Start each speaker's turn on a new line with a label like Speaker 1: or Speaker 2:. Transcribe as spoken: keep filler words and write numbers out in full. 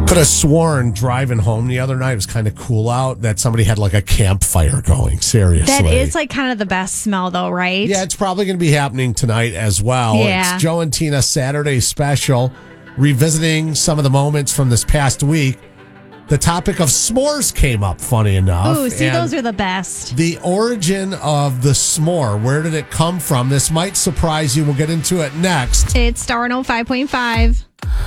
Speaker 1: Could have sworn driving home the other night, it was kind of cool out, that somebody had like a campfire going. Seriously.
Speaker 2: That is like kind of the best smell though, right?
Speaker 1: Yeah, it's probably going to be happening tonight as well.
Speaker 2: Yeah.
Speaker 1: It's Joe and Tina Saturday special, revisiting some of the moments from this past week. The topic of s'mores came up, funny enough.
Speaker 2: Ooh, see,
Speaker 1: and
Speaker 2: those are the best.
Speaker 1: the origin of the s'more, where did it come from? This might surprise you. We'll get into it next.
Speaker 2: It's Star one oh five point five.